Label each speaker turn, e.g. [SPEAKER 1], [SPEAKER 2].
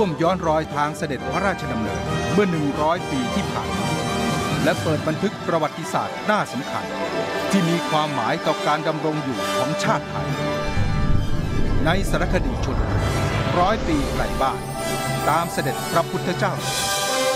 [SPEAKER 1] ร่วมย้อนรอยทางเสด็จพระราชดำเนินเมื่อ100 ปีที่ผ่านมาและเปิดบันทึกประวัติศาสตร์น่าสำคัญที่มีความหมายต่อการดำรงอยู่ของชาติไทยในสารคดีชุด100 ปีไกลบ้านตามเสด็จพระพุทธเจ้า